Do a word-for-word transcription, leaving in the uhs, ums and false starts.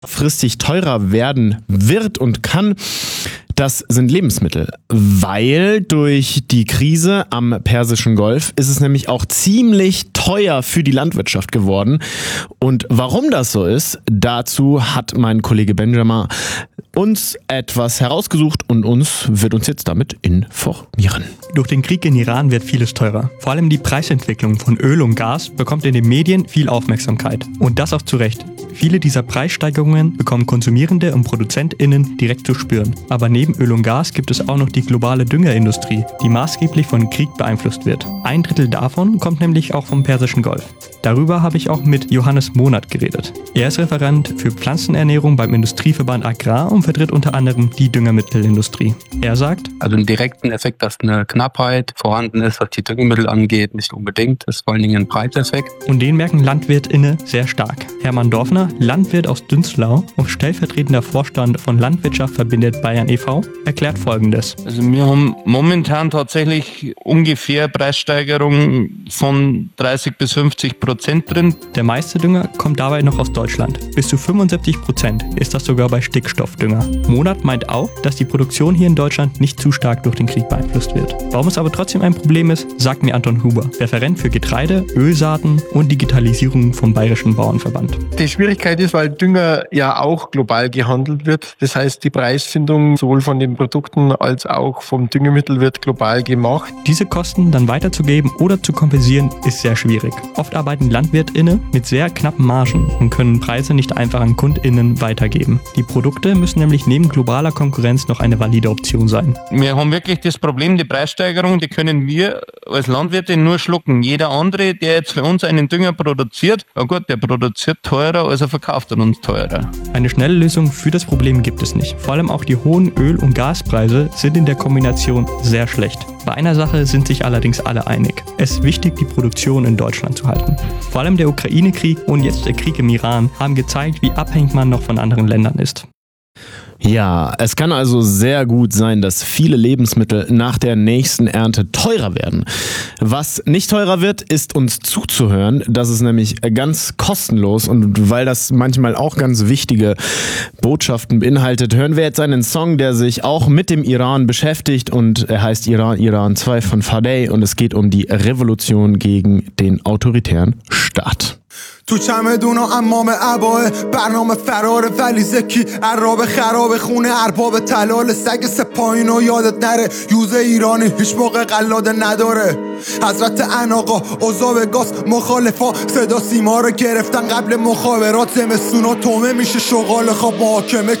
fristig teurer werden wird und kann, das sind Lebensmittel, weil durch die Krise am Persischen Golf ist es nämlich auch ziemlich teuer für die Landwirtschaft geworden. Und warum das so ist, dazu hat mein Kollege Benjamin uns etwas herausgesucht und uns wird uns jetzt damit informieren. Durch den Krieg in Iran wird vieles teurer. Vor allem die Preisentwicklung von Öl und Gas bekommt in den Medien viel Aufmerksamkeit. Und das auch zu Recht. Viele dieser Preissteigerungen bekommen Konsumierende und ProduzentInnen direkt zu spüren. Aber neben Öl und Gas gibt es auch noch die globale Düngerindustrie, die maßgeblich von Krieg beeinflusst wird. Ein Drittel davon kommt nämlich auch vom Persischen Golf. Darüber habe ich auch mit Johannes Monat geredet. Er ist Referent für Pflanzenernährung beim Industrieverband Agrar und vertritt unter anderem die Düngemittelindustrie. Er sagt: Also einen direkten Effekt, dass eine Knappheit vorhanden ist, was die Düngemittel angeht, nicht unbedingt. Das ist vor allen Dingen ein Preiseffekt. Und den merken LandwirtInnen sehr stark. Hermann Dorfner, Landwirt aus Dünzlau und stellvertretender Vorstand von Landwirtschaft verbindet Bayern e V, erklärt Folgendes. Also wir haben momentan tatsächlich ungefähr Preissteigerungen von dreißig bis fünfzig Prozent drin. Der meiste Dünger kommt dabei noch aus Deutschland. Bis zu fünfundsiebzig Prozent ist das sogar bei Stickstoffdünger. Monat meint auch, dass die Produktion hier in Deutschland nicht zu stark durch den Krieg beeinflusst wird. Warum es aber trotzdem ein Problem ist, sagt mir Anton Huber, Referent für Getreide, Ölsaaten und Digitalisierung vom Bayerischen Bauernverband. Die Schwierigkeit ist, weil Dünger ja auch global gehandelt wird. Das heißt, die Preisfindung sowohl von den Produkten als auch vom Düngemittel wird global gemacht. Diese Kosten dann weiterzugeben oder zu kompensieren, ist sehr schwierig. Oft arbeiten LandwirtInnen mit sehr knappen Margen und können Preise nicht einfach an KundInnen weitergeben. Die Produkte müssen nämlich neben globaler Konkurrenz noch eine valide Option sein. Wir haben wirklich das Problem, die Preissteigerung, die können wir als Landwirte nur schlucken. Jeder andere, der jetzt für uns einen Dünger produziert, na gut, der produziert teurer, als er verkauft an uns teurer. Eine schnelle Lösung für das Problem gibt es nicht. Vor allem auch die hohen Öl- und Gaspreise sind in der Kombination sehr schlecht. Bei einer Sache sind sich allerdings alle einig. Es ist wichtig, die Produktion in Deutschland zu halten. Vor allem der Ukraine-Krieg und jetzt der Krieg im Iran haben gezeigt, wie abhängig man noch von anderen Ländern ist. Ja, es kann also sehr gut sein, dass viele Lebensmittel nach der nächsten Ernte teurer werden. Was nicht teurer wird, ist uns zuzuhören. Das ist nämlich ganz kostenlos und weil das manchmal auch ganz wichtige Botschaften beinhaltet, hören wir jetzt einen Song, der sich auch mit dem Iran beschäftigt und er heißt Iran, Iran zwei von Fadey und es geht um die Revolution gegen den autoritären Staat. تو چمدون و امام عباه برنامه فرار ولی زکی عراب خراب خونه ارباب تلال سگ سپاین و یادت نره یوز ایرانی هیچ موقع قلاده نداره حضرت اناقا عذاب گاز مخالفا صدا سیما رو گرفتن قبل مخابرات زمستونا تومه میشه شغال خواب محاکمه